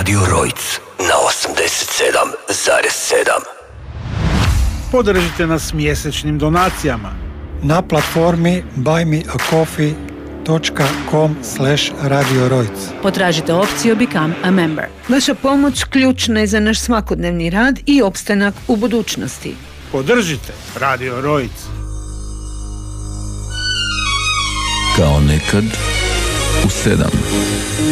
Radio Rojc na 87,7. Podržite nas mjesečnim donacijama na platformi buymeacoffee.com/Radio Rojc. Potražite opciju Become a Member. Vaša pomoć ključna je za naš svakodnevni rad i opstanak u budućnosti. Podržite Radio Rojc. Kao nekad u 7.